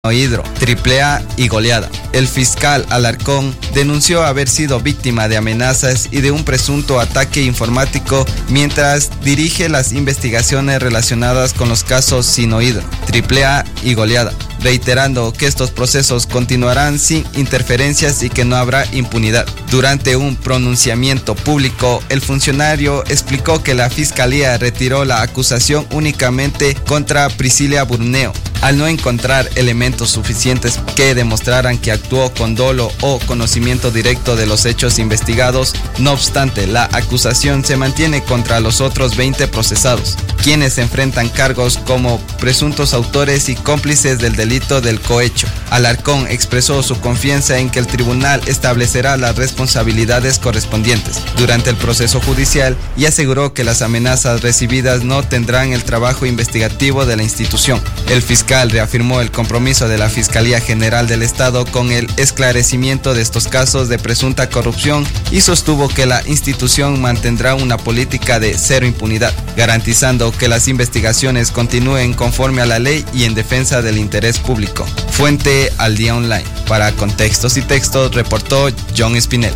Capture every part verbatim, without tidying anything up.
Hidro, triple A y goleada. El fiscal Alarcón denunció haber sido víctima de amenazas y de un presunto ataque informático mientras dirige las investigaciones relacionadas con los casos Sinohidro, triple A y goleada, reiterando que estos procesos continuarán sin interferencias y que no habrá impunidad. Durante un pronunciamiento público, el funcionario explicó que la Fiscalía retiró la acusación únicamente contra Priscila Burneo, al no encontrar elementos suficientes que demostraran que actuó con dolo o conocimiento directo de los hechos investigados. No obstante, la acusación se mantiene contra los otros veinte procesados, quienes enfrentan cargos como presuntos autores y cómplices del delito del cohecho. Alarcón expresó su confianza en que el tribunal establecerá las responsabilidades correspondientes durante el proceso judicial y aseguró que las amenazas recibidas no tendrán el trabajo investigativo de la institución. El fiscal reafirmó el compromiso de la Fiscalía General del Estado con el esclarecimiento de estos casos de presunta corrupción y sostuvo que la institución mantendrá una política de cero impunidad, garantizando que las investigaciones continúen conforme a la ley y en defensa del interés público. Fuente Al Día Online. Para Contextos y Textos, reportó John Espinel.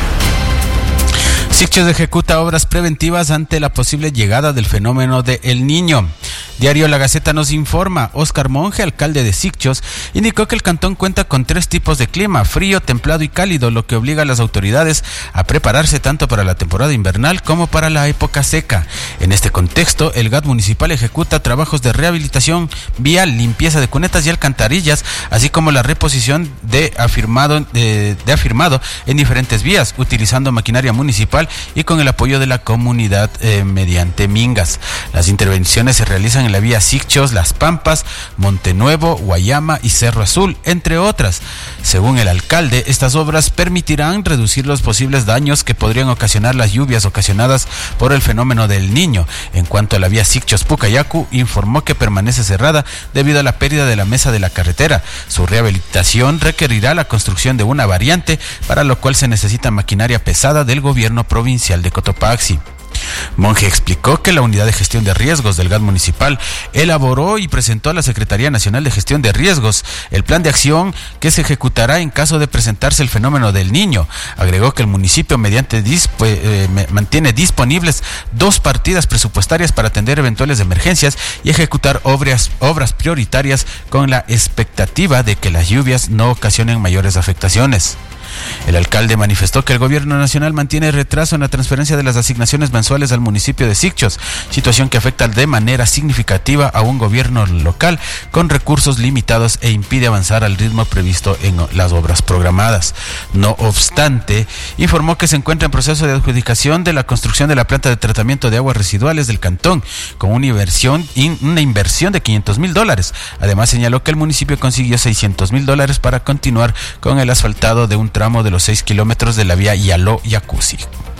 Sicchos ejecuta obras preventivas ante la posible llegada del fenómeno de El Niño. Diario La Gaceta nos informa, Óscar Monge, alcalde de Sicchos, indicó que el cantón cuenta con tres tipos de clima, frío, templado y cálido, lo que obliga a las autoridades a prepararse tanto para la temporada invernal como para la época seca. En este contexto, el G A T municipal ejecuta trabajos de rehabilitación vial, limpieza de cunetas y alcantarillas, así como la reposición de afirmado, de, de afirmado en diferentes vías, utilizando maquinaria municipal y con el apoyo de la comunidad eh, mediante mingas. Las intervenciones se realizan en la vía Sicchos, Las Pampas, Montenuevo, Guayama y Cerro Azul, entre otras. Según el alcalde, estas obras permitirán reducir los posibles daños que podrían ocasionar las lluvias ocasionadas por el fenómeno del Niño. En cuanto a la vía Sicchos-Pucayacu, informó que permanece cerrada debido a la pérdida de la mesa de la carretera. Su rehabilitación requerirá la construcción de una variante, para lo cual se necesita maquinaria pesada del gobierno provincial de Cotopaxi. Monge explicó que la Unidad de Gestión de Riesgos del G A T municipal elaboró y presentó a la Secretaría Nacional de Gestión de Riesgos el plan de acción que se ejecutará en caso de presentarse el fenómeno del Niño. Agregó que el municipio mediante disp- eh, mantiene disponibles dos partidas presupuestarias para atender eventuales emergencias y ejecutar obras, obras prioritarias con la expectativa de que las lluvias no ocasionen mayores afectaciones. El alcalde manifestó que el gobierno nacional mantiene retraso en la transferencia de las asignaciones mensuales al municipio de Sicchos, situación que afecta de manera significativa a un gobierno local con recursos limitados e impide avanzar al ritmo previsto en las obras programadas. No obstante, informó que se encuentra en proceso de adjudicación de la construcción de la planta de tratamiento de aguas residuales del cantón, con una inversión, una inversión de quinientos mil dólares. Además, señaló que el municipio consiguió seiscientos mil dólares para continuar con el asfaltado de un tramo de los seis kilómetros de la vía Yaló-Yacusi.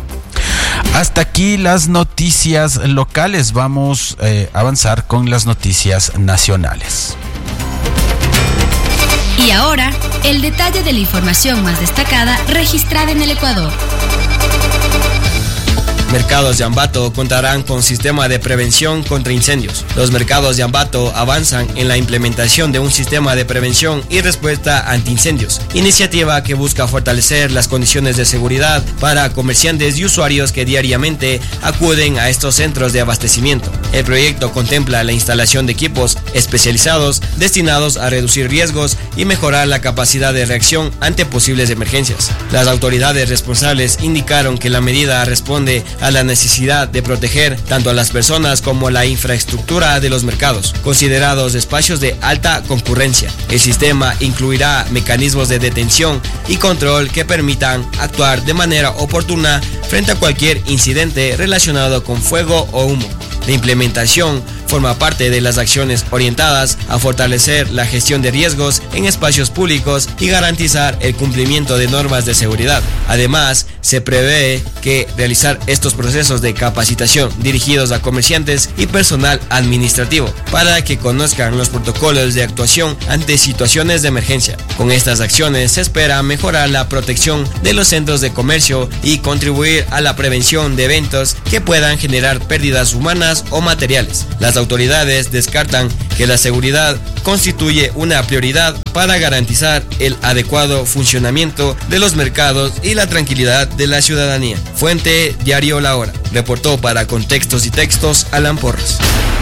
Hasta aquí las noticias locales. Vamos eh, a avanzar con las noticias nacionales. Y ahora, el detalle de la información más destacada registrada en el Ecuador. Mercados de Ambato contarán con sistema de prevención contra incendios. Los mercados de Ambato avanzan en la implementación de un sistema de prevención y respuesta ante incendios, iniciativa que busca fortalecer las condiciones de seguridad para comerciantes y usuarios que diariamente acuden a estos centros de abastecimiento. El proyecto contempla la instalación de equipos especializados destinados a reducir riesgos y mejorar la capacidad de reacción ante posibles emergencias. Las autoridades responsables indicaron que la medida responde a la necesidad de proteger tanto a las personas como la infraestructura de los mercados, considerados espacios de alta concurrencia. El sistema incluirá mecanismos de detención y control que permitan actuar de manera oportuna frente a cualquier incidente relacionado con fuego o humo. La implementación forma parte de las acciones orientadas a fortalecer la gestión de riesgos en espacios públicos y garantizar el cumplimiento de normas de seguridad. Además, se prevé que realizar estos procesos de capacitación dirigidos a comerciantes y personal administrativo para que conozcan los protocolos de actuación ante situaciones de emergencia. Con estas acciones se espera mejorar la protección de los centros de comercio y contribuir a la prevención de eventos que puedan generar pérdidas humanas o materiales. Las autoridades descartan que la seguridad constituye una prioridad para garantizar el adecuado funcionamiento de los mercados y la tranquilidad de la ciudadanía. Fuente Diario La Hora. Reportó para Contextos y Textos Alan Porras.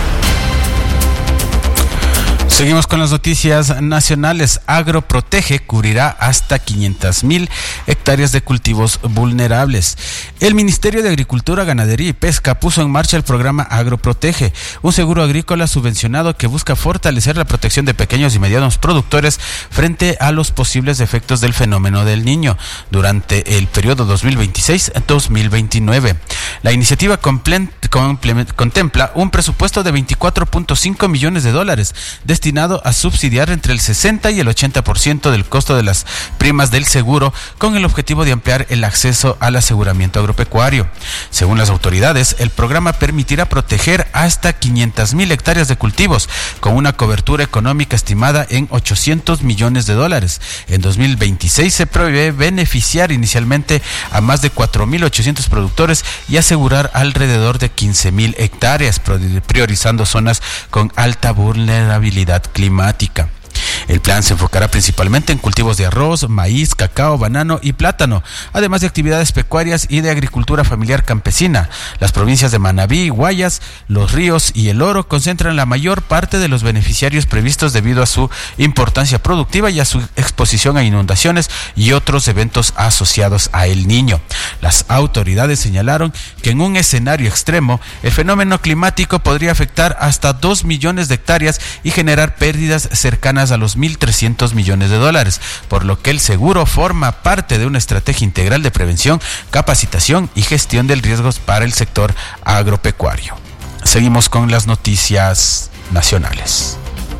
Seguimos con las noticias nacionales. Agroprotege cubrirá hasta quinientas mil hectáreas de cultivos vulnerables. El Ministerio de Agricultura, Ganadería y Pesca puso en marcha el programa Agroprotege, un seguro agrícola subvencionado que busca fortalecer la protección de pequeños y medianos productores frente a los posibles efectos del fenómeno del Niño durante el periodo dos mil veintiséis a dos mil veintinueve. La iniciativa contempla un presupuesto de veinticuatro punto cinco millones de dólares destinado a subsidiar entre el sesenta y el ochenta por ciento del costo de las primas del seguro, con el objetivo de ampliar el acceso al aseguramiento agropecuario. Según las autoridades, el programa permitirá proteger hasta quinientas mil hectáreas de cultivos, con una cobertura económica estimada en ochocientos millones de dólares. En dos mil veintiséis se prevé beneficiar inicialmente a más de cuatro mil ochocientos productores y asegurar alrededor de quince mil hectáreas, priorizando zonas con alta vulnerabilidad climática. El plan se enfocará principalmente en cultivos de arroz, maíz, cacao, banano y plátano, además de actividades pecuarias y de agricultura familiar campesina. Las provincias de Manabí, Guayas, Los Ríos y El Oro concentran la mayor parte de los beneficiarios previstos debido a su importancia productiva y a su exposición a inundaciones y otros eventos asociados a El Niño. Las autoridades señalaron que en un escenario extremo, el fenómeno climático podría afectar hasta dos millones de hectáreas y generar pérdidas cercanas a los mil trescientos millones de dólares, por lo que el seguro forma parte de una estrategia integral de prevención, capacitación y gestión de riesgos para el sector agropecuario. Seguimos con las noticias nacionales.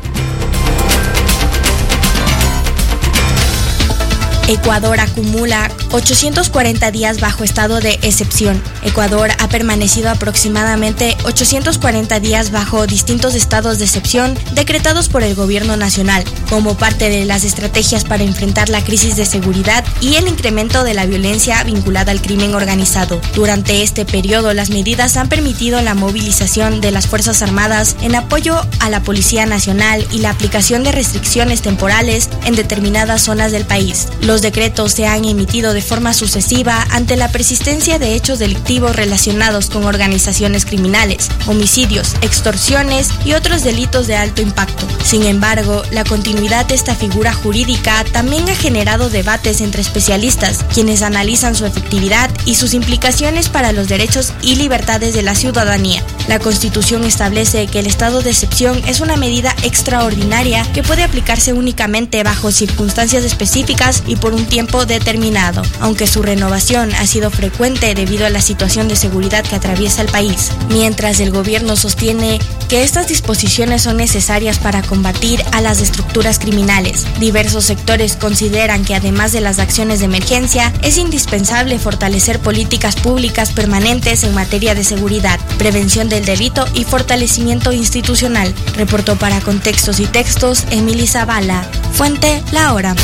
Ecuador acumula ochocientos cuarenta días bajo estado de excepción. Ecuador ha permanecido aproximadamente ochocientos cuarenta días bajo distintos estados de excepción decretados por el gobierno nacional, como parte de las estrategias para enfrentar la crisis de seguridad y el incremento de la violencia vinculada al crimen organizado. Durante este periodo, las medidas han permitido la movilización de las Fuerzas Armadas en apoyo a la Policía Nacional y la aplicación de restricciones temporales en determinadas zonas del país. Los decretos se han emitido de forma sucesiva ante la persistencia de hechos delictivos relacionados con organizaciones criminales, homicidios, extorsiones y otros delitos de alto impacto. Sin embargo, la continuidad de esta figura jurídica también ha generado debates entre especialistas, quienes analizan su efectividad y sus implicaciones para los derechos y libertades de la ciudadanía. La Constitución establece que el estado de excepción es una medida extraordinaria que puede aplicarse únicamente bajo circunstancias específicas y por un tiempo determinado, aunque su renovación ha sido frecuente debido a la situación de seguridad que atraviesa el país. Mientras el gobierno sostiene que estas disposiciones son necesarias para combatir a las estructuras criminales, diversos sectores consideran que además de las acciones de emergencia, es indispensable fortalecer políticas públicas permanentes en materia de seguridad, prevención del delito y fortalecimiento institucional. Reportó para Contextos y Textos Emily Zavala. Fuente La Hora.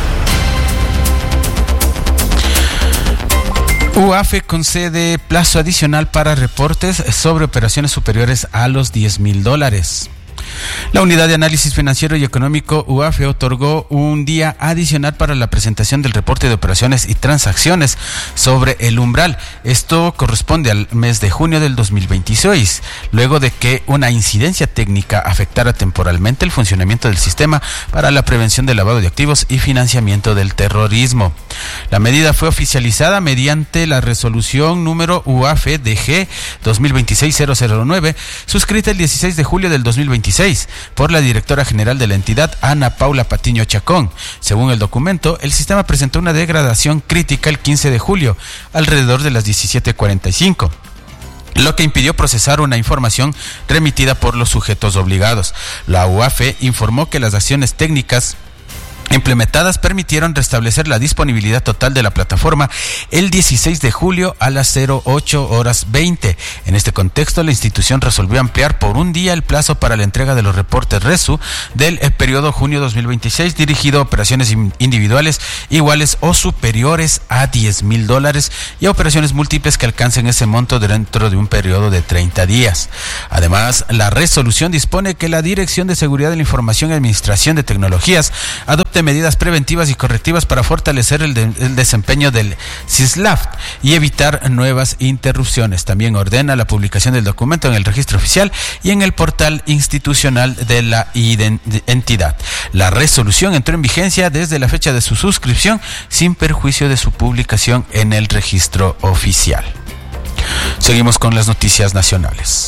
U A F E concede plazo adicional para reportes sobre operaciones superiores a los diez mil dólares. La Unidad de Análisis Financiero y Económico U A F E otorgó un día adicional para la presentación del reporte de operaciones y transacciones sobre el umbral. Esto corresponde al mes de junio del dos mil veintiséis, luego de que una incidencia técnica afectara temporalmente el funcionamiento del sistema para la prevención del lavado de activos y financiamiento del terrorismo. La medida fue oficializada mediante la resolución número U A F E D G dos mil veintiséis cero cero nueve, suscrita el dieciséis de julio del dos mil veintiséis por la directora general de la entidad, Ana Paula Patiño Chacón. Según el documento, el sistema presentó una degradación crítica el quince de julio, alrededor de las diecisiete cuarenta y cinco. Lo que impidió procesar una información remitida por los sujetos obligados. La U A F E informó que las acciones técnicas implementadas permitieron restablecer la disponibilidad total de la plataforma el dieciséis de julio a las cero ocho horas veinte. En este contexto, la institución resolvió ampliar por un día el plazo para la entrega de los reportes RESU del periodo junio dos mil veintiséis dirigido a operaciones individuales iguales o superiores a diez mil dólares y a operaciones múltiples que alcancen ese monto dentro de un periodo de treinta días. Además, la resolución dispone que la Dirección de Seguridad de la Información y Administración de Tecnologías adopte medidas preventivas y correctivas para fortalecer el, de, el desempeño del CISLAFT y evitar nuevas interrupciones. También ordena la publicación del documento en el registro oficial y en el portal institucional de la entidad. La resolución entró en vigencia desde la fecha de su suscripción sin perjuicio de su publicación en el registro oficial. Seguimos con las noticias nacionales.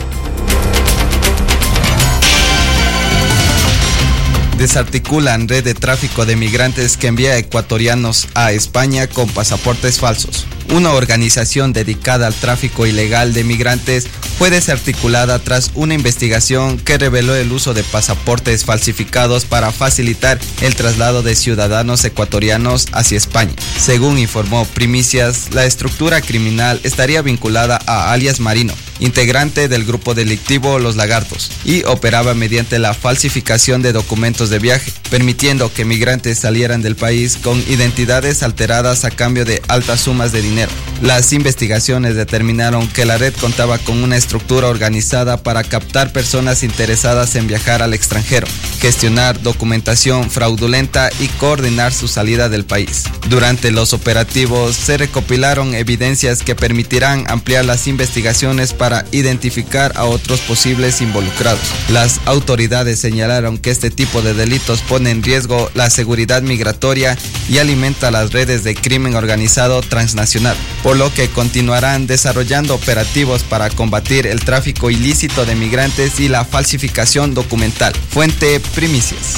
Desarticulan red de tráfico de migrantes que envía ecuatorianos a España con pasaportes falsos. Una organización dedicada al tráfico ilegal de migrantes fue desarticulada tras una investigación que reveló el uso de pasaportes falsificados para facilitar el traslado de ciudadanos ecuatorianos hacia España. Según informó Primicias, la estructura criminal estaría vinculada a alias Marino, integrante del grupo delictivo Los Lagartos, y operaba mediante la falsificación de documentos de viaje, permitiendo que migrantes salieran del país con identidades alteradas a cambio de altas sumas de dinero. Las investigaciones determinaron que la red contaba con una estructura organizada para captar personas interesadas en viajar al extranjero, gestionar documentación fraudulenta y coordinar su salida del país. Durante los operativos se recopilaron evidencias que permitirán ampliar las investigaciones para identificar a otros posibles involucrados. Las autoridades señalaron que este tipo de delitos pone en riesgo la seguridad migratoria y alimenta las redes de crimen organizado transnacional, por lo que continuarán desarrollando operativos para combatir el tráfico ilícito de migrantes y la falsificación documental. Fuente Primicias.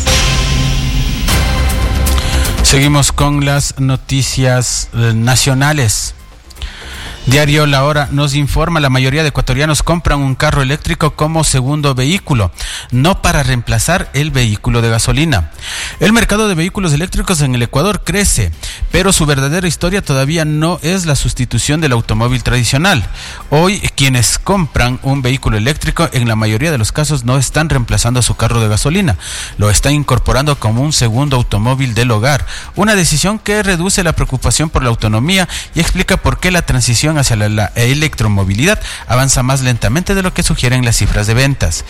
Seguimos con las noticias eh, nacionales. Diario La Hora nos informa, la mayoría de ecuatorianos compran un carro eléctrico como segundo vehículo, no para reemplazar el vehículo de gasolina. El mercado de vehículos eléctricos en el Ecuador crece, pero su verdadera historia todavía no es la sustitución del automóvil tradicional. Hoy, quienes compran un vehículo eléctrico en la mayoría de los casos no están reemplazando su carro de gasolina, lo están incorporando como un segundo automóvil del hogar, una decisión que reduce la preocupación por la autonomía y explica por qué la transición hacia la, la electromovilidad avanza más lentamente de lo que sugieren las cifras de ventas.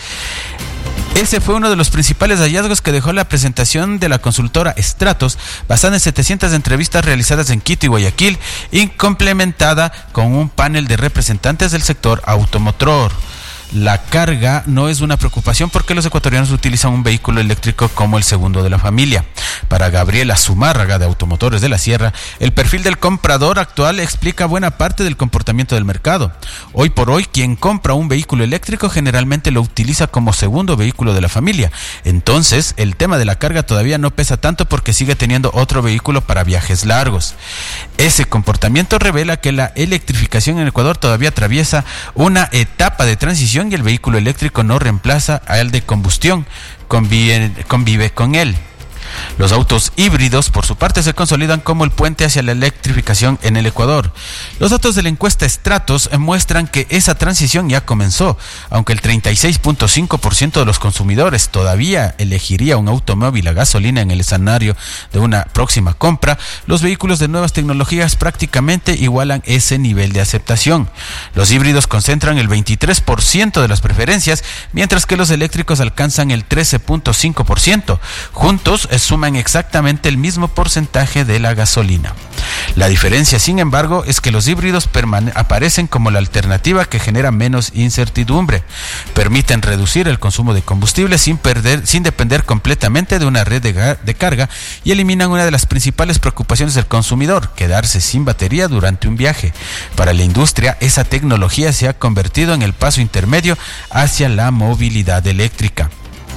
Ese fue uno de los principales hallazgos que dejó la presentación de la consultora Stratos, basada en setecientas entrevistas realizadas en Quito y Guayaquil y complementada con un panel de representantes del sector automotor. La carga no es una preocupación porque los ecuatorianos utilizan un vehículo eléctrico como el segundo de la familia. Para Gabriela Zumárraga, de Automotores de la Sierra, el perfil del comprador actual explica buena parte del comportamiento del mercado. Hoy por hoy, quien compra un vehículo eléctrico generalmente lo utiliza como segundo vehículo de la familia. Entonces, el tema de la carga todavía no pesa tanto porque sigue teniendo otro vehículo para viajes largos. Ese comportamiento revela que la electrificación en Ecuador todavía atraviesa una etapa de transición y el vehículo eléctrico no reemplaza al de combustión, convive, convive con él. Los autos híbridos, por su parte, se consolidan como el puente hacia la electrificación en el Ecuador. Los datos de la encuesta Stratos muestran que esa transición ya comenzó. Aunque el treinta y seis punto cinco por ciento de los consumidores todavía elegiría un automóvil a gasolina en el escenario de una próxima compra, los vehículos de nuevas tecnologías prácticamente igualan ese nivel de aceptación. Los híbridos concentran el veintitrés por ciento de las preferencias, mientras que los eléctricos alcanzan el trece punto cinco por ciento. Juntos, suman exactamente el mismo porcentaje de la gasolina. La diferencia, sin embargo, es que los híbridos permane- aparecen como la alternativa que genera menos incertidumbre. Permiten reducir el consumo de combustible sin perder, sin depender completamente de una red de, ga- de carga y eliminan una de las principales preocupaciones del consumidor, quedarse sin batería durante un viaje. Para la industria, esa tecnología se ha convertido en el paso intermedio hacia la movilidad eléctrica.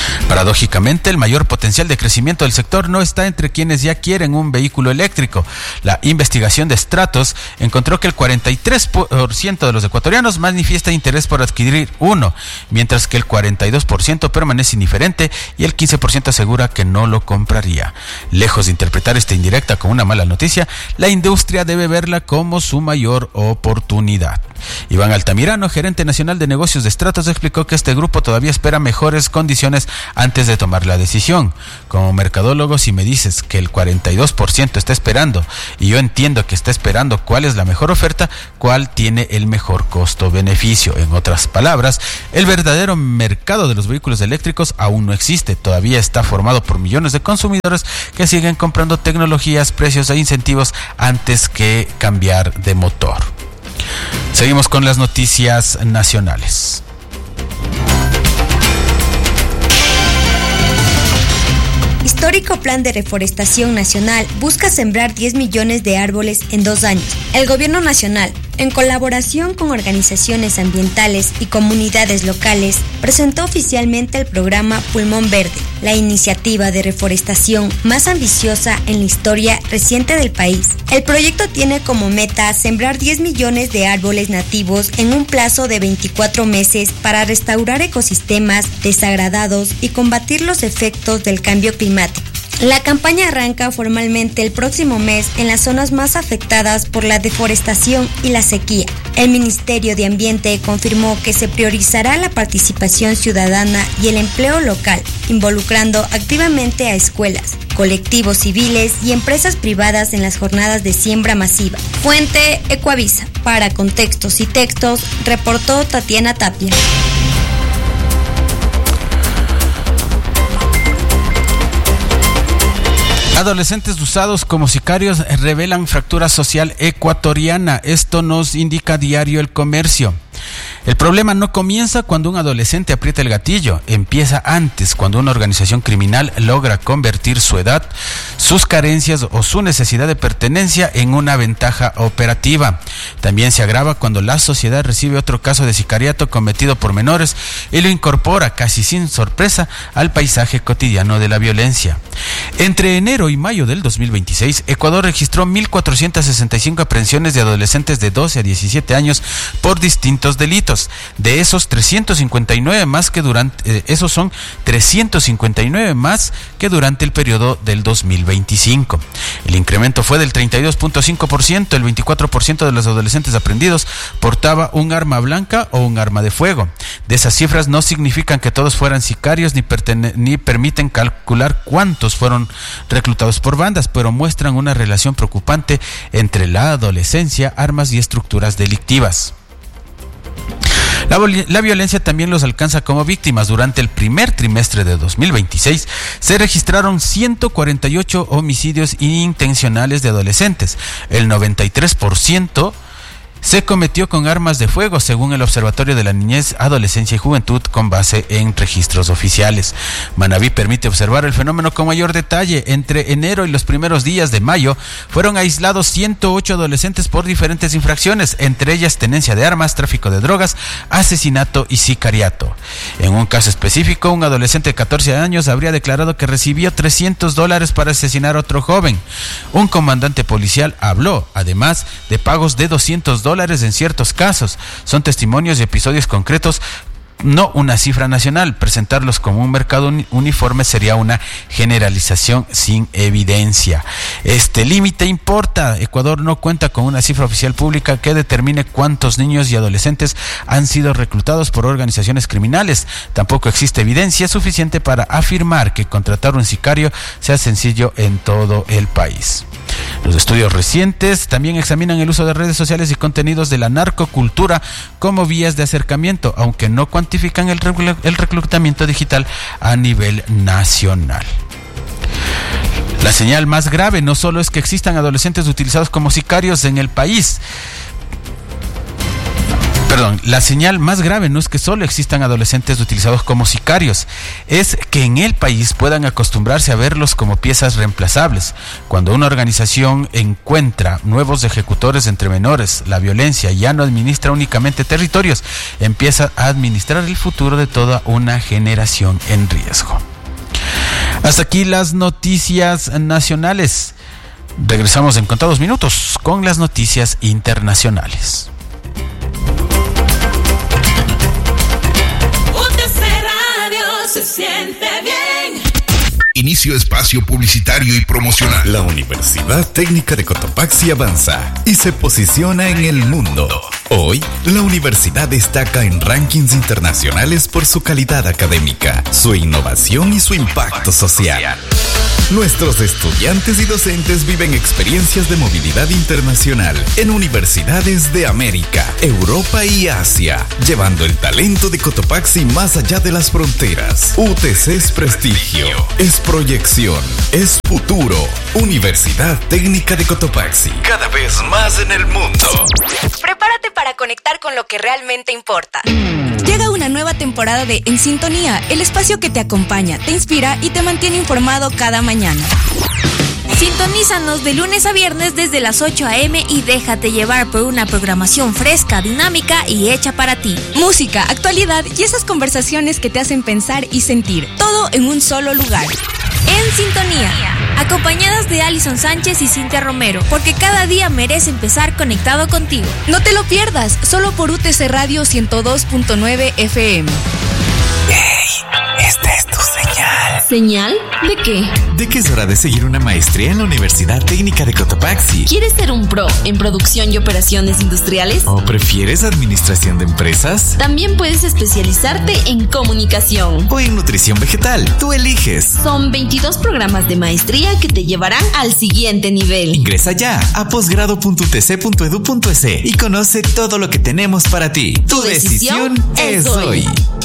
Paradójicamente, el mayor potencial de crecimiento del sector no está entre quienes ya quieren un vehículo eléctrico. La investigación de Stratos encontró que el cuarenta y tres por ciento de los ecuatorianos manifiesta interés por adquirir uno, mientras que el cuarenta y dos por ciento permanece indiferente y el quince por ciento asegura que no lo compraría. Lejos de interpretar esta indirecta como una mala noticia, la industria debe verla como su mayor oportunidad. Iván Altamirano, gerente nacional de negocios de Stratos, explicó que este grupo todavía espera mejores condiciones antes de tomar la decisión. Como mercadólogo, si me dices que el cuarenta y dos por ciento está esperando y yo entiendo que está esperando cuál es la mejor oferta, cuál tiene el mejor costo-beneficio. En otras palabras, el verdadero mercado de los vehículos eléctricos aún no existe. Todavía está formado por millones de consumidores que siguen comprando tecnologías, precios e incentivos antes que cambiar de motor. Seguimos con las noticias nacionales. Histórico plan de reforestación nacional busca sembrar diez millones de árboles en dos años. El gobierno nacional, en colaboración con organizaciones ambientales y comunidades locales, presentó oficialmente el programa Pulmón Verde, la iniciativa de reforestación más ambiciosa en la historia reciente del país. El proyecto tiene como meta sembrar diez millones de árboles nativos en un plazo de veinticuatro meses para restaurar ecosistemas desagradados y combatir los efectos del cambio climático. La campaña arranca formalmente el próximo mes en las zonas más afectadas por la deforestación y la sequía. El Ministerio de Ambiente confirmó que se priorizará la participación ciudadana y el empleo local, involucrando activamente a escuelas, colectivos civiles y empresas privadas en las jornadas de siembra masiva. Fuente Ecuavisa. Para Contextos y Textos, reportó Tatiana Tapia. Adolescentes usados como sicarios revelan fractura social ecuatoriana. Esto nos indica Diario El Comercio. El problema no comienza cuando un adolescente aprieta el gatillo, empieza antes, cuando una organización criminal logra convertir su edad, sus carencias o su necesidad de pertenencia en una ventaja operativa. También se agrava cuando la sociedad recibe otro caso de sicariato cometido por menores y lo incorpora casi sin sorpresa al paisaje cotidiano de la violencia. Entre enero y mayo del dos mil veintiséis, Ecuador registró mil cuatrocientas sesenta y cinco aprehensiones de adolescentes de doce a diecisiete años por distintos delitos. De esos trescientos cincuenta y nueve más que durante eh, esos son trescientos cincuenta y nueve más que durante el periodo del dos mil veinticinco. El incremento fue del treinta y dos punto cinco por ciento. El veinticuatro por ciento de los adolescentes aprehendidos portaba un arma blanca o un arma de fuego. De esas cifras no significan que todos fueran sicarios ni, pertene- ni permiten calcular cuántos fueron reclutados por bandas, pero muestran una relación preocupante entre la adolescencia, armas y estructuras delictivas. La, la violencia también los alcanza como víctimas. Durante el primer trimestre de dos mil veintiséis se registraron ciento cuarenta y ocho homicidios intencionales de adolescentes. El noventa y tres por ciento se cometió con armas de fuego, según el Observatorio de la Niñez, Adolescencia y Juventud, con base en registros oficiales. Manaví permite observar el fenómeno con mayor detalle. Entre enero y los primeros días de mayo fueron aislados ciento ocho adolescentes por diferentes infracciones, entre ellas tenencia de armas, tráfico de drogas, asesinato y sicariato. En un caso específico, un adolescente de catorce años habría declarado que recibió trescientos dólares para asesinar a otro joven. Un comandante policial habló, además, de pagos de doscientos dólares en ciertos casos. Son testimonios y episodios concretos, no una cifra nacional. Presentarlos como un mercado uniforme sería una generalización sin evidencia. Este límite importa. Ecuador no cuenta con una cifra oficial pública que determine cuántos niños y adolescentes han sido reclutados por organizaciones criminales. Tampoco existe evidencia suficiente para afirmar que contratar un sicario sea sencillo en todo el país. Los estudios recientes también examinan el uso de redes sociales y contenidos de la narcocultura como vías de acercamiento, aunque no cuantifican el, recl- el reclutamiento digital a nivel nacional. La señal más grave no solo es que existan adolescentes utilizados como sicarios en el país, Perdón, la señal más grave no es que solo existan adolescentes utilizados como sicarios, es que en el país puedan acostumbrarse a verlos como piezas reemplazables. Cuando una organización encuentra nuevos ejecutores entre menores, la violencia ya no administra únicamente territorios, empieza a administrar el futuro de toda una generación en riesgo. Hasta aquí las noticias nacionales. Regresamos en contados minutos con las noticias internacionales. Se siente bien. Inicio espacio publicitario y promocional. La Universidad Técnica de Cotopaxi avanza y se posiciona en el mundo. Hoy, la universidad destaca en rankings internacionales por su calidad académica, su innovación y su impacto social. Nuestros estudiantes y docentes viven experiencias de movilidad internacional en universidades de América, Europa y Asia, llevando el talento de Cotopaxi más allá de las fronteras. U T C es prestigio, es proyección, es futuro. Universidad Técnica de Cotopaxi, cada vez más en el mundo. Prepárate para conectar con lo que realmente importa. Llega una nueva temporada de En Sintonía, el espacio que te acompaña, te inspira y te mantiene informado cada mañana. Sintonízanos de lunes a viernes desde las ocho a.m. y déjate llevar por una programación fresca, dinámica y hecha para ti. Música, actualidad y esas conversaciones que te hacen pensar y sentir, todo en un solo lugar. En Sintonía, acompañadas de Alison Sánchez y Cintia Romero, porque cada día merece empezar conectado contigo. No te lo pierdas, solo por U T C Radio ciento dos punto nueve F M. ¡Ey! Esta es tu señal. ¿Señal? ¿De qué? De que es hora de seguir una maestría en la Universidad Técnica de Cotopaxi. ¿Quieres ser un pro en producción y operaciones industriales? ¿O prefieres administración de empresas? También puedes especializarte en comunicación. ¿O en nutrición vegetal? Tú eliges. Son veintidós programas de maestría que te llevarán al siguiente nivel. Ingresa ya a posgrado punto u t c punto edu punto es y conoce todo lo que tenemos para ti. Tu, tu decisión, decisión es hoy. hoy.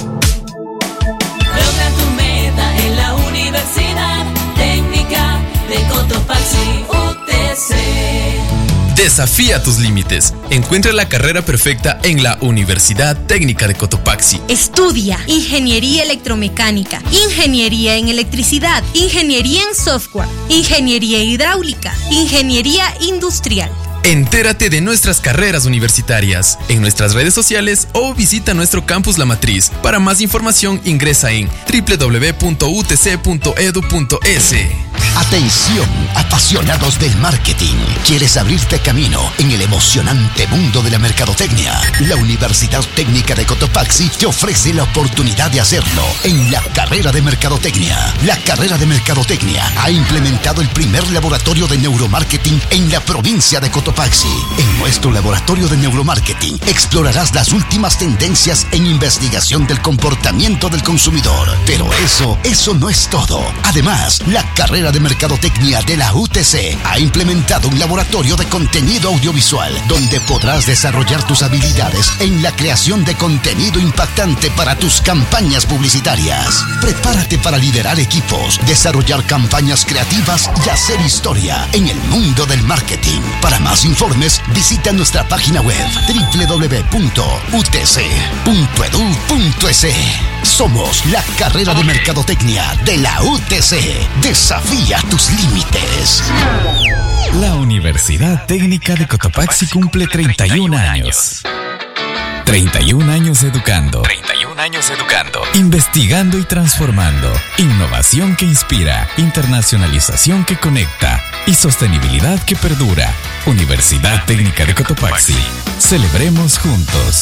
Logra tu meta en la Universidad Técnica de Cotopaxi, U T C. Desafía tus límites. Encuentra la carrera perfecta en la Universidad Técnica de Cotopaxi. Estudia Ingeniería Electromecánica, Ingeniería en Electricidad, Ingeniería en Software, Ingeniería Hidráulica, Ingeniería Industrial. Entérate de nuestras carreras universitarias en nuestras redes sociales o visita nuestro campus La Matriz. Para más información ingresa en doble u doble u doble u punto u t c punto edu punto es. Atención, apasionados del marketing. ¿Quieres abrirte camino en el emocionante mundo de la mercadotecnia? La Universidad Técnica de Cotopaxi te ofrece la oportunidad de hacerlo en la carrera de mercadotecnia. La carrera de mercadotecnia ha implementado el primer laboratorio de neuromarketing en la provincia de Cotopaxi. En nuestro laboratorio de neuromarketing explorarás las últimas tendencias en investigación del comportamiento del consumidor. Pero eso, eso no es todo. Además, la carrera de mercadotecnia de la U T C ha implementado un laboratorio de contenido audiovisual donde podrás desarrollar tus habilidades en la creación de contenido impactante para tus campañas publicitarias. Prepárate para liderar equipos, desarrollar campañas creativas y hacer historia en el mundo del marketing. Para más informes, visita nuestra página web doble u doble u doble u punto u t c punto edu punto es. Somos la carrera de mercadotecnia de la U T C. Desafía tus límites. La Universidad Técnica de Cotopaxi cumple treinta y un años. treinta y un años educando. treinta y un años educando. Investigando y transformando. Innovación que inspira. Internacionalización que conecta. Y sostenibilidad que perdura. Universidad Técnica de Cotopaxi. Celebremos juntos.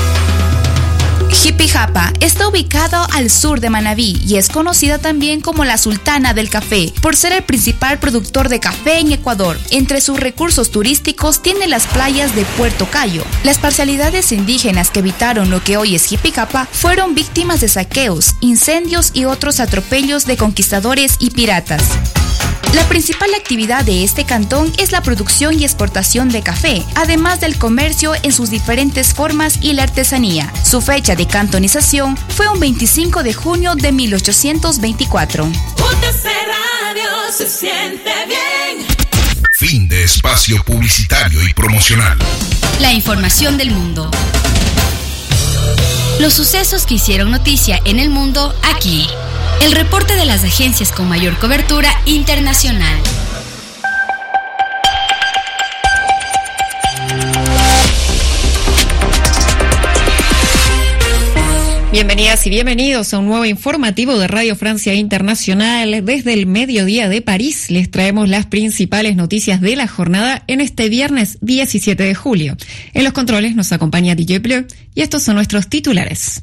Jipijapa está ubicado al sur de Manabí y es conocida también como la Sultana del Café por ser el principal productor de café en Ecuador. Entre sus recursos turísticos tiene las playas de Puerto Cayo. Las parcialidades indígenas que habitaron lo que hoy es Jipijapa fueron víctimas de saqueos, incendios y otros atropellos de conquistadores y piratas. La principal actividad de este cantón es la producción y exportación de café, además del comercio en sus diferentes formas y la artesanía. Su fecha de cantonización fue un veinticinco de junio de mil ochocientos veinticuatro. U T C Radio se siente bien. Fin de espacio publicitario y promocional. la información del mundo. Los sucesos que hicieron noticia en el mundo aquí. El reporte de las agencias con mayor cobertura internacional. Bienvenidas y bienvenidos a un nuevo informativo de Radio Francia Internacional. Desde el mediodía de París les traemos las principales noticias de la jornada en este viernes diecisiete de julio. En los controles nos acompaña D J Bleu y estos son nuestros titulares.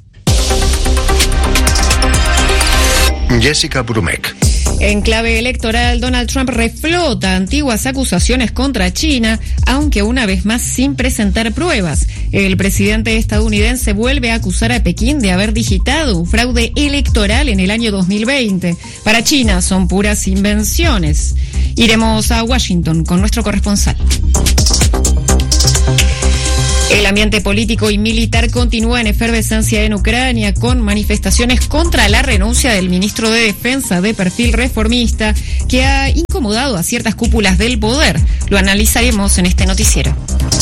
Jessica Brumek. En clave electoral, Donald Trump reflota antiguas acusaciones contra China, aunque una vez más sin presentar pruebas. El presidente estadounidense vuelve a acusar a Pekín de haber digitado un fraude electoral en el año dos mil veinte. Para China son puras invenciones. Iremos a Washington con nuestro corresponsal. El ambiente político y militar continúa en efervescencia en Ucrania, con manifestaciones contra la renuncia del ministro de Defensa de perfil reformista, que ha incomodado a ciertas cúpulas del poder. Lo analizaremos en este noticiero.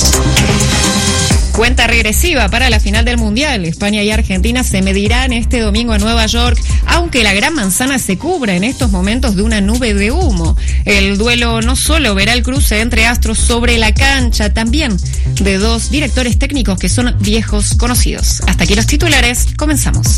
Cuenta regresiva para la final del Mundial. España y Argentina se medirán este domingo en Nueva York, aunque la Gran Manzana se cubra en estos momentos de una nube de humo. El duelo no solo verá el cruce entre astros sobre la cancha, también de dos directores técnicos que son viejos conocidos. Hasta aquí los titulares, comenzamos.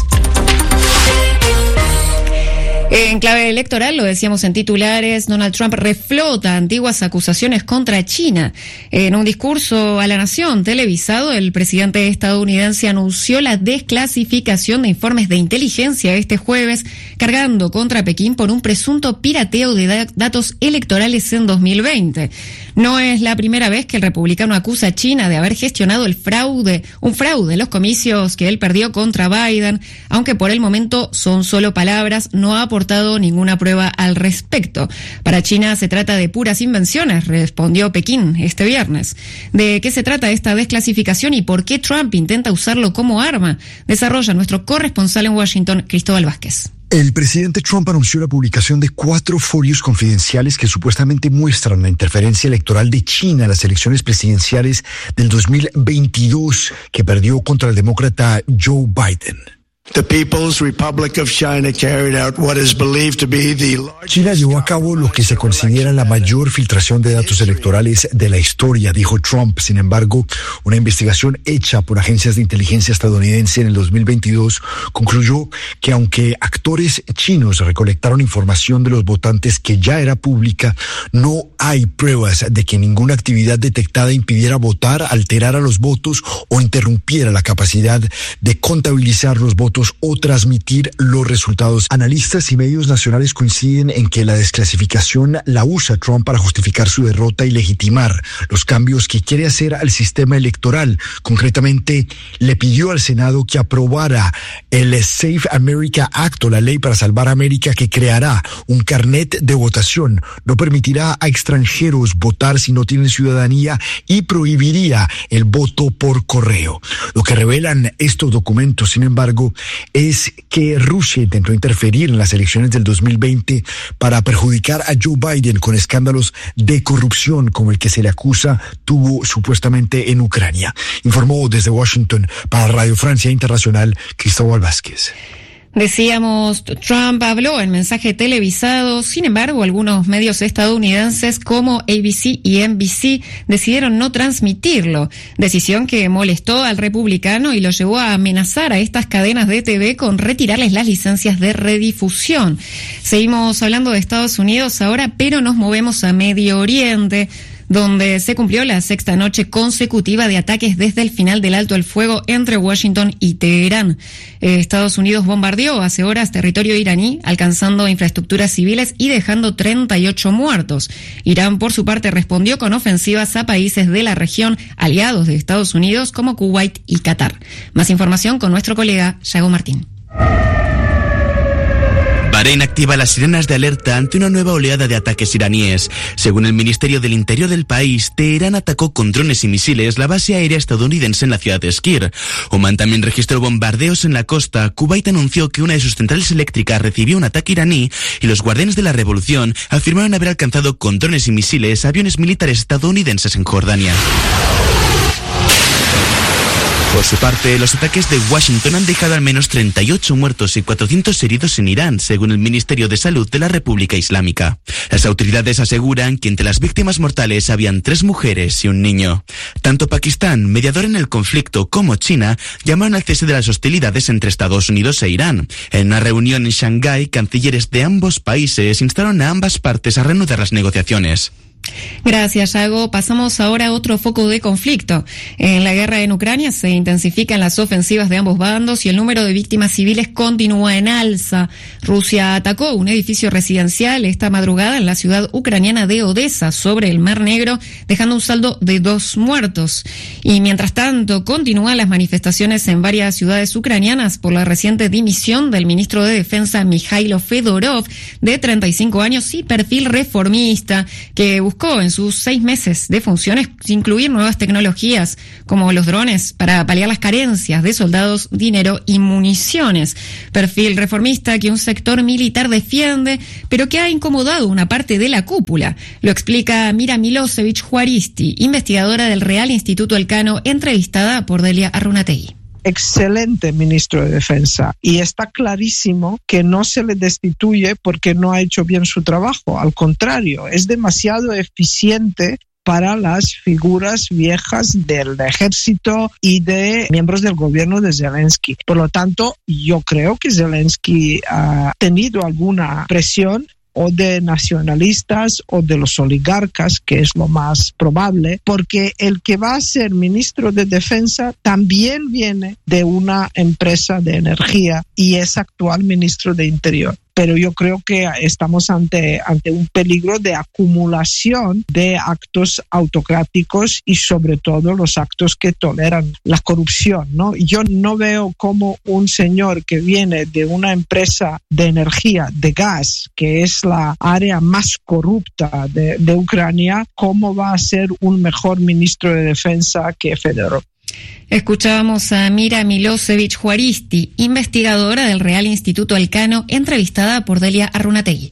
En clave electoral, lo decíamos en titulares, Donald Trump reflota antiguas acusaciones contra China. En un discurso a la nación televisado, el presidente estadounidense anunció la desclasificación de informes de inteligencia este jueves, cargando contra Pekín por un presunto pirateo de da- datos electorales en dos mil veinte. No es la primera vez que el republicano acusa a China de haber gestionado el fraude, un fraude en los comicios que él perdió contra Biden, aunque por el momento son solo palabras, no ha aportado ninguna prueba al respecto. Para China se trata de puras invenciones, respondió Pekín este viernes. ¿De qué se trata esta desclasificación y por qué Trump intenta usarlo como arma? Desarrolla nuestro corresponsal en Washington, Cristóbal Vázquez. El presidente Trump anunció la publicación de cuatro folios confidenciales que supuestamente muestran la interferencia electoral de China en las elecciones presidenciales del dos mil veintidós, que perdió contra el demócrata Joe Biden. The People's Republic of China carried out what is believed to be the largest... China llevó a cabo lo que se considera la mayor filtración de datos electorales de la historia, dijo Trump. Sin embargo, una investigación hecha por agencias de inteligencia estadounidense en el dos mil veintidós concluyó que aunque actores chinos recolectaron información de los votantes que ya era pública, no hay pruebas de que ninguna actividad detectada impidiera votar, alterara los votos o interrumpiera la capacidad de contabilizar los votos o transmitir los resultados. Analistas y medios nacionales coinciden en que la desclasificación la usa Trump para justificar su derrota y legitimar los cambios que quiere hacer al sistema electoral. Concretamente, le pidió al Senado que aprobara el Save America Act, o la ley para salvar América, que creará un carnet de votación, no permitirá a extranjeros votar si no tienen ciudadanía y prohibiría el voto por correo. Lo que revelan estos documentos, sin embargo, es que Rusia intentó interferir en las elecciones del dos mil veinte para perjudicar a Joe Biden con escándalos de corrupción como el que se le acusa tuvo supuestamente en Ucrania. Informó desde Washington para Radio Francia Internacional, Cristóbal Vázquez. Decíamos, Trump habló en mensaje televisado. Sin embargo, algunos medios estadounidenses como A B C y N B C decidieron no transmitirlo, decisión que molestó al republicano y lo llevó a amenazar a estas cadenas de T V con retirarles las licencias de redifusión. Seguimos hablando de Estados Unidos ahora, pero nos movemos a Medio Oriente, donde se cumplió la sexta noche consecutiva de ataques desde el final del alto el fuego entre Washington y Teherán. Eh, Estados Unidos bombardeó hace horas territorio iraní, alcanzando infraestructuras civiles y dejando treinta y ocho muertos. Irán, por su parte, respondió con ofensivas a países de la región aliados de Estados Unidos como Kuwait y Qatar. Más información con nuestro colega Yago Martín. Bahrein activa las sirenas de alerta ante una nueva oleada de ataques iraníes. Según el Ministerio del Interior del país, Teherán atacó con drones y misiles la base aérea estadounidense en la ciudad de Skir. Oman también registró bombardeos en la costa. Kuwait anunció que una de sus centrales eléctricas recibió un ataque iraní y los guardianes de la revolución afirmaron haber alcanzado con drones y misiles aviones militares estadounidenses en Jordania. Por su parte, los ataques de Washington han dejado al menos treinta y ocho muertos y cuatrocientos heridos en Irán, según el Ministerio de Salud de la República Islámica. Las autoridades aseguran que entre las víctimas mortales habían tres mujeres y un niño. Tanto Pakistán, mediador en el conflicto, como China llamaron al cese de las hostilidades entre Estados Unidos e Irán. En una reunión en Shanghái, cancilleres de ambos países instaron a ambas partes a reanudar las negociaciones. Gracias, Yago. Pasamos ahora a otro foco de conflicto. En la guerra en Ucrania se intensifican las ofensivas de ambos bandos y el número de víctimas civiles continúa en alza. Rusia atacó un edificio residencial esta madrugada en la ciudad ucraniana de Odessa, sobre el Mar Negro, dejando un saldo de dos muertos. Y mientras tanto, continúan las manifestaciones en varias ciudades ucranianas por la reciente dimisión del ministro de Defensa Mikhailo Fedorov, de treinta y cinco años y perfil reformista, que buscó en sus seis meses de funciones incluir nuevas tecnologías como los drones para paliar las carencias de soldados, dinero y municiones. Perfil reformista que un sector militar defiende, pero que ha incomodado una parte de la cúpula. Lo explica Mira Milosevic Juaristi, investigadora del Real Instituto Elcano, entrevistada por Delia Arrunategui. Excelente ministro de Defensa, y está clarísimo que no se le destituye porque no ha hecho bien su trabajo. Al contrario, es demasiado eficiente para las figuras viejas del ejército y de miembros del gobierno de Zelensky. Por lo tanto, yo creo que Zelensky ha tenido alguna presión o de nacionalistas o de los oligarcas, que es lo más probable, porque el que va a ser ministro de Defensa también viene de una empresa de energía y es actual ministro de Interior. Pero yo creo que estamos ante, ante un peligro de acumulación de actos autocráticos y sobre todo los actos que toleran la corrupción, ¿no? Yo no veo cómo un señor que viene de una empresa de energía, de gas, que es la área más corrupta de, de Ucrania, cómo va a ser un mejor ministro de Defensa que Fedorov. Escuchábamos a Mira Milosevic Juaristi, investigadora del Real Instituto Elcano, entrevistada por Delia Arrunategui.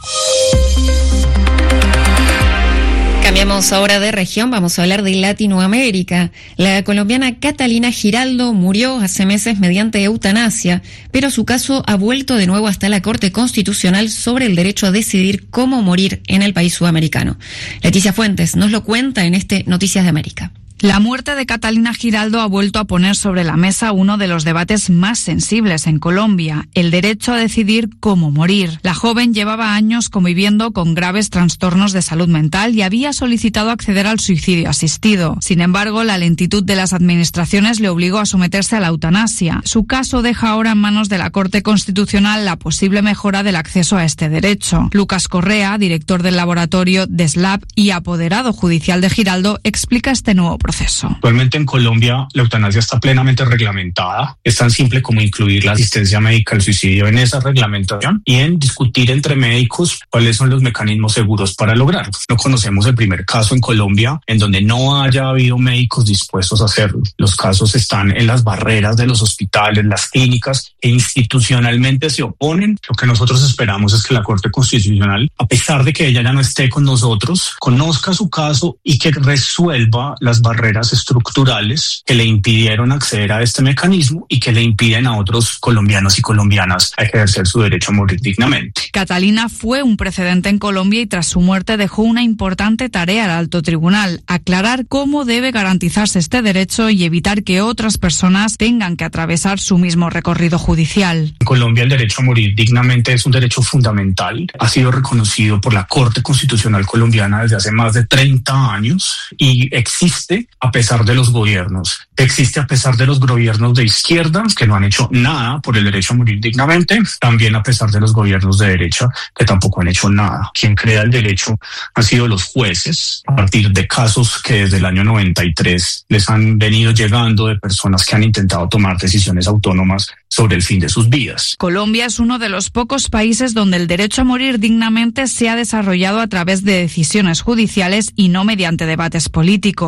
Cambiamos ahora de región, vamos a hablar de Latinoamérica. La colombiana Catalina Giraldo murió hace meses mediante eutanasia, pero su caso ha vuelto de nuevo hasta la Corte Constitucional sobre el derecho a decidir cómo morir en el país sudamericano. Leticia Fuentes nos lo cuenta en este Noticias de América. La muerte de Catalina Giraldo ha vuelto a poner sobre la mesa uno de los debates más sensibles en Colombia, el derecho a decidir cómo morir. La joven llevaba años conviviendo con graves trastornos de salud mental y había solicitado acceder al suicidio asistido. Sin embargo, la lentitud de las administraciones le obligó a someterse a la eutanasia. Su caso deja ahora en manos de la Corte Constitucional la posible mejora del acceso a este derecho. Lucas Correa, director del laboratorio de S L A B y apoderado judicial de Giraldo, explica este nuevo proceso. Actualmente en Colombia la eutanasia está plenamente reglamentada. Es tan simple como incluir la asistencia médica al suicidio en esa reglamentación y en discutir entre médicos cuáles son los mecanismos seguros para lograrlo. No conocemos el primer caso en Colombia en donde no haya habido médicos dispuestos a hacerlo. Los casos están en las barreras de los hospitales, las clínicas, que institucionalmente se oponen. Lo que nosotros esperamos es que la Corte Constitucional, a pesar de que ella ya no esté con nosotros, conozca su caso y que resuelva las barreras barreras estructurales que le impidieron acceder a este mecanismo y que le impiden a otros colombianos y colombianas a ejercer su derecho a morir dignamente. Catalina fue un precedente en Colombia y tras su muerte dejó una importante tarea al alto tribunal: aclarar cómo debe garantizarse este derecho y evitar que otras personas tengan que atravesar su mismo recorrido judicial. En Colombia el derecho a morir dignamente es un derecho fundamental. Ha sido reconocido por la Corte Constitucional colombiana desde hace más de treinta años y existe a pesar de los gobiernos. Existe a pesar de los gobiernos de izquierda que no han hecho nada por el derecho a morir dignamente, también a pesar de los gobiernos de derecha que tampoco han hecho nada. Quien crea el derecho han sido los jueces, a partir de casos que desde el año noventa y tres les han venido llegando de personas que han intentado tomar decisiones autónomas sobre el fin de sus vidas. Colombia es uno de los pocos países donde el derecho a morir dignamente se ha desarrollado a través de decisiones judiciales y no mediante debates políticos, pero también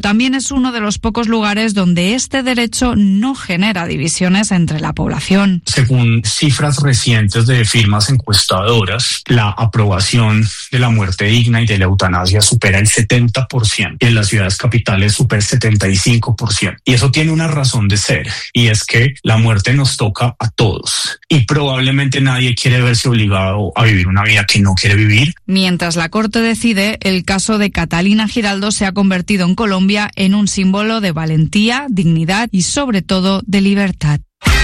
También es uno de los pocos lugares donde este derecho no genera divisiones entre la población. Según cifras recientes de firmas encuestadoras, la aprobación de la muerte digna y de la eutanasia supera el setenta por ciento y en las ciudades capitales supera el setenta y cinco por ciento. Y eso tiene una razón de ser, y es que la muerte nos toca a todos y probablemente nadie quiere verse obligado a vivir una vida que no quiere vivir. Mientras la Corte decide, el caso de Catalina Giraldo se ha convertido en Colombia en un símbolo de valentía, dignidad y sobre todo de libertad.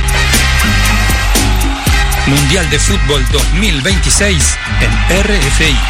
Mundial de Fútbol dos mil veintiséis en R F I.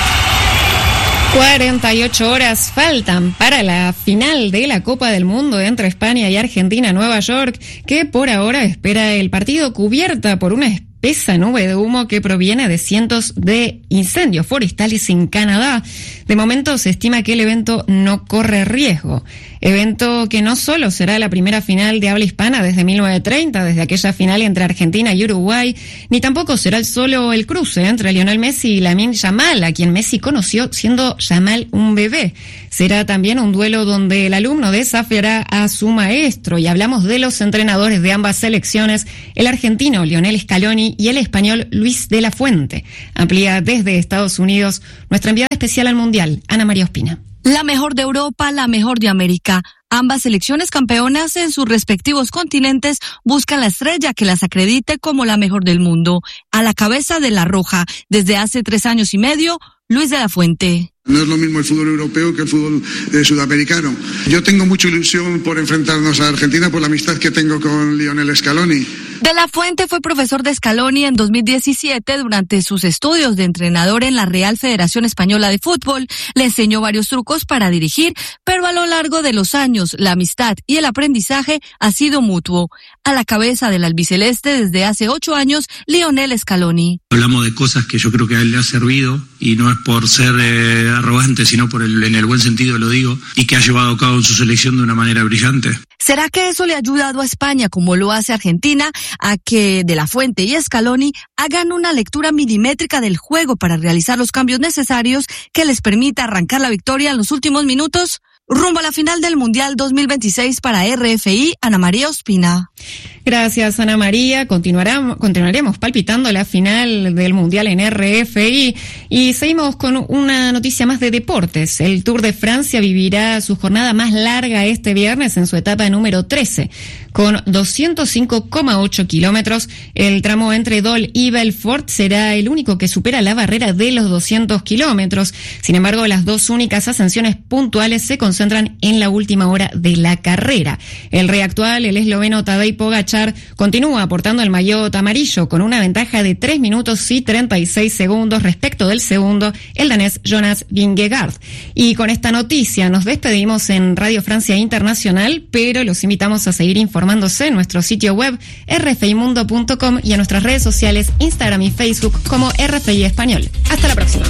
cuarenta y ocho horas faltan para la final de la Copa del Mundo entre España y Argentina en Nueva York, que por ahora espera el partido cubierta por una espesa nube de humo que proviene de cientos de incendios forestales en Canadá. De momento se estima que el evento no corre riesgo. Evento que no solo será la primera final de habla hispana desde mil novecientos treinta, desde aquella final entre Argentina y Uruguay, ni tampoco será solo el cruce entre Lionel Messi y Lamine Yamal, a quien Messi conoció siendo Yamal un bebé. Será también un duelo donde el alumno desafiará a su maestro, y hablamos de los entrenadores de ambas selecciones, el argentino Lionel Scaloni y el español Luis de la Fuente. Amplía desde Estados Unidos nuestra enviada especial al Mundial, Ana María Ospina. La mejor de Europa, la mejor de América. Ambas selecciones campeonas en sus respectivos continentes buscan la estrella que las acredite como la mejor del mundo. A la cabeza de la Roja, desde hace tres años y medio, Luis de la Fuente. No es lo mismo el fútbol europeo que el fútbol eh, sudamericano. Yo tengo mucha ilusión por enfrentarnos a Argentina por la amistad que tengo con Lionel Scaloni. De la Fuente fue profesor de Scaloni en dos mil diecisiete durante sus estudios de entrenador en la Real Federación Española de Fútbol. Le enseñó varios trucos para dirigir, pero a lo largo de los años la amistad y el aprendizaje ha sido mutuo. A la cabeza del albiceleste desde hace ocho años, Lionel Scaloni. Hablamos de cosas que yo creo que a él le ha servido, y no es por ser eh, arrogante, sino por el, en el buen sentido lo digo, y que ha llevado a cabo en su selección de una manera brillante. ¿Será que eso le ha ayudado a España, como lo hace Argentina, a que De la Fuente y Scaloni hagan una lectura milimétrica del juego para realizar los cambios necesarios que les permita arrancar la victoria en los últimos minutos? Rumbo a la final del Mundial dos mil veintiséis para R F I, Ana María Ospina. Gracias, Ana María. Continuaremos, continuaremos palpitando la final del Mundial en R F I y seguimos con una noticia más de deportes. El Tour de Francia vivirá su jornada más larga este viernes en su etapa número trece. Con doscientos cinco coma ocho kilómetros, el tramo entre Dole y Belfort será el único que supera la barrera de los doscientos kilómetros. Sin embargo, las dos únicas ascensiones puntuales se concentran en la última hora de la carrera. El rey actual, el esloveno Tadej Pogačar, continúa aportando el maillot amarillo con una ventaja de tres minutos y treinta y seis segundos respecto del segundo, el danés Jonas Vingegaard. Y con esta noticia nos despedimos en Radio Francia Internacional, pero los invitamos a seguir informándose en nuestro sitio web r f i mundo punto com y en nuestras redes sociales Instagram y Facebook como R F I Español. Hasta la próxima.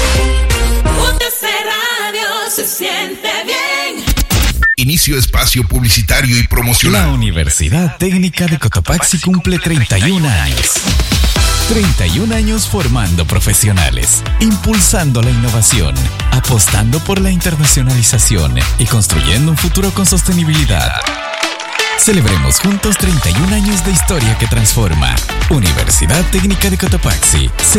U T C Radio se siente bien. Inicio espacio publicitario y promocional. La Universidad Técnica de Cotopaxi cumple treinta y un años. treinta y un años formando profesionales, impulsando la innovación, apostando por la internacionalización y construyendo un futuro con sostenibilidad. Celebremos juntos treinta y un años de historia que transforma. Universidad Técnica de Cotopaxi.